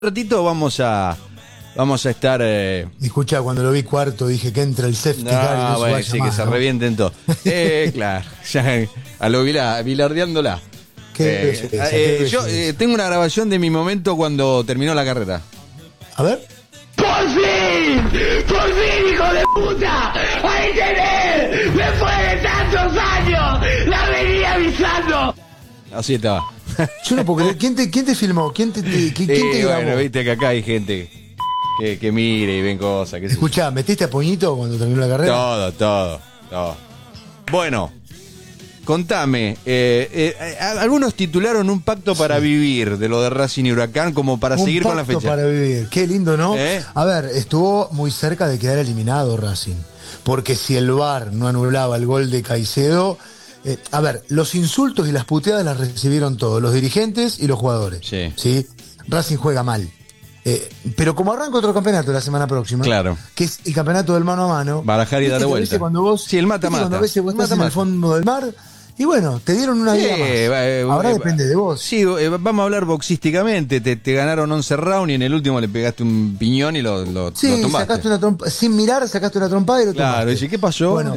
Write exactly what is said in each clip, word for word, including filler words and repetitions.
ratito vamos a vamos a estar eh... Escucha, cuando lo vi cuarto dije que entra el safety no, car y no bueno, se sí, vaya que más, se ¿no? revienten todo. Eh, claro, ya a lo vila, bilardeándola. ¿Qué Eh, belleza, eh, qué yo belleza. eh, tengo una grabación de mi momento cuando terminó la carrera. A ver. ¡Por fin! ¡Por fin, hijo de puta! ¡Ahí tenés! ¡Después de tantos años! ¡La venía avisando! Así estaba. Yo no puedo creer. ¿Quién te, quién te filmó? ¿Quién te, te- quién, quién te Eh, grabó? bueno, viste que acá hay gente que, que mire y ven cosas. Que Escuchá, ¿metiste a puñito cuando terminó la carrera? todo, todo, todo. Bueno, contame. Eh, eh, eh, algunos titularon un pacto para Sí. vivir de lo de Racing y Huracán como para Un seguir con la pacto fecha. para vivir. Qué lindo, ¿no? ¿Eh? A ver, estuvo muy cerca de quedar eliminado Racing. Porque si el V A R no anulaba el gol de Caicedo... eh, a ver, los insultos y las puteadas las recibieron todos, los dirigentes y los jugadores. Sí. Racing juega mal. Eh, pero como arranca otro campeonato la semana próxima, Claro. que es el campeonato del mano a mano, Barajar y ¿viste dar de que a vuelta. veces Cuando vos, Sí, el mata-mata. ¿viste cuando a veces vos El estás en el mata-mata. fondo del mar y bueno, te dieron una Sí, vida más. eh, Ahora eh, depende de vos. Sí, eh, vamos a hablar boxísticamente. Te, te ganaron once rounds y en el último le pegaste un piñón y lo, lo, Sí, lo tumbaste. sacaste una trompa, sin mirar, sacaste una trompada y lo Claro, tomaste. dice, ¿qué pasó? Bueno,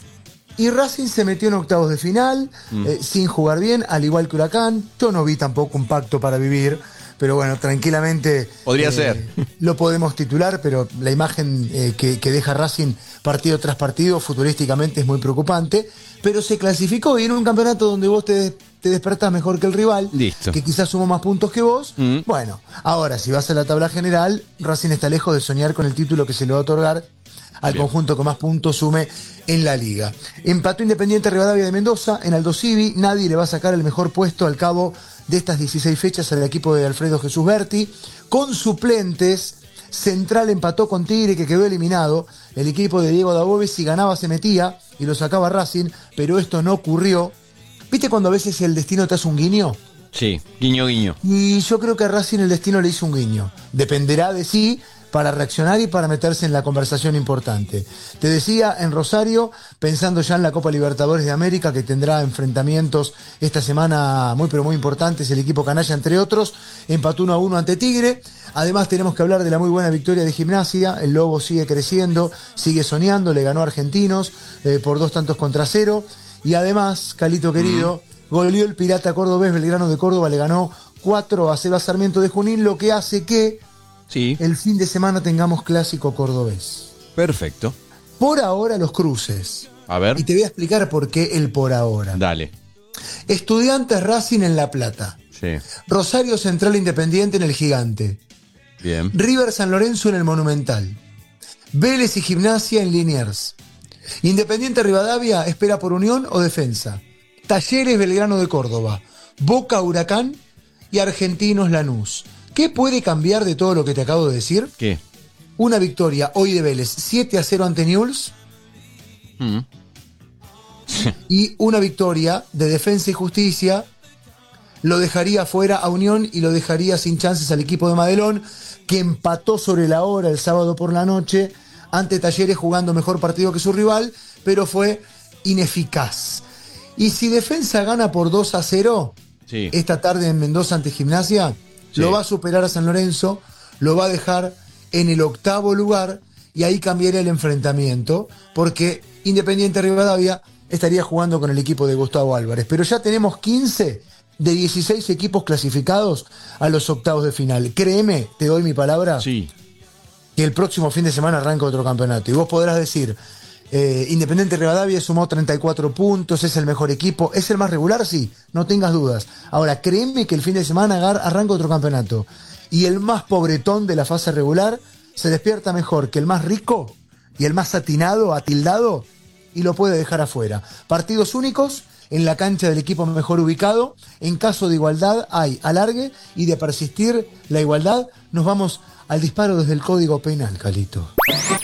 y Racing se metió en octavos de final, Mm. eh, sin jugar bien, al igual que Huracán. Yo no vi tampoco un pacto para vivir, pero bueno, tranquilamente... Podría ser. Lo podemos titular, pero la imagen eh, que, que deja Racing partido tras partido, futurísticamente es muy preocupante. Pero se clasificó y en un campeonato donde vos te, te despertás mejor que el rival, Listo. que quizás sumó más puntos que vos. Mm. Bueno, ahora, si vas a la tabla general, Racing está lejos de soñar con el título que se le va a otorgar al Bien. conjunto que más puntos sume en la liga. Empató Independiente Rivadavia de Mendoza en Aldo Civi. Nadie le va a sacar el mejor puesto al cabo de estas dieciséis fechas al equipo de Alfredo Jesús Berti. Con suplentes, Central empató con Tigre, que quedó eliminado. El equipo de Diego Dabove, si ganaba se metía y lo sacaba Racing, pero esto no ocurrió. ¿Viste cuando a veces el destino te hace un guiño? Sí, guiño, guiño. Y yo creo que a Racing el destino le hizo un guiño. Dependerá de sí para reaccionar y para meterse en la conversación importante. Te decía, en Rosario, pensando ya en la Copa Libertadores de América, que tendrá enfrentamientos esta semana muy pero muy importantes, el equipo canalla entre otros, empató uno a uno ante Tigre. Además tenemos que hablar de la muy buena victoria de Gimnasia. El Lobo sigue creciendo, sigue soñando, le ganó a Argentinos eh, por dos tantos contra cero. Y además, Calito querido, goleó el Pirata Cordobés. Belgrano de Córdoba le ganó cuatro a cero a Sarmiento de Junín, lo que hace que Sí, el fin de semana tengamos clásico cordobés. perfecto. Por ahora los cruces. A ver, Y te voy a explicar por qué el por ahora. dale. Estudiantes Racing en La Plata. Sí, Rosario Central Independiente en el Gigante. bien. River San Lorenzo en el Monumental. Vélez y Gimnasia en Liniers. Independiente Rivadavia espera por Unión o Defensa. Talleres Belgrano de Córdoba. Boca Huracán y Argentinos Lanús. ¿Qué puede cambiar de todo lo que te acabo de decir? ¿Qué? Una victoria hoy de Vélez siete a cero ante Newell's Mm. y una victoria de Defensa y Justicia lo dejaría fuera a Unión y lo dejaría sin chances al equipo de Madelón, que empató sobre la hora el sábado por la noche ante Talleres, jugando mejor partido que su rival, pero fue ineficaz. Y si Defensa gana por dos a cero Sí. esta tarde en Mendoza ante Gimnasia, Sí. lo va a superar a San Lorenzo, lo va a dejar en el octavo lugar y ahí cambiaría el enfrentamiento, porque Independiente Rivadavia estaría jugando con el equipo de Gustavo Álvarez. Pero ya tenemos quince de dieciséis equipos clasificados a los octavos de final. Créeme, te doy mi palabra, Sí. que el próximo fin de semana arranca otro campeonato. Y vos podrás decir, eh, Independiente Rivadavia sumó treinta y cuatro puntos, es el mejor equipo, es el más regular, sí, no tengas dudas. Ahora, créeme que el fin de semana agar- arranca otro campeonato. Y el más pobretón de la fase regular se despierta mejor que el más rico y el más atinado, atildado, y lo puede dejar afuera. Partidos únicos en la cancha del equipo mejor ubicado. En caso de igualdad hay alargue, y de persistir la igualdad nos vamos al disparo desde el Código Penal, Calito.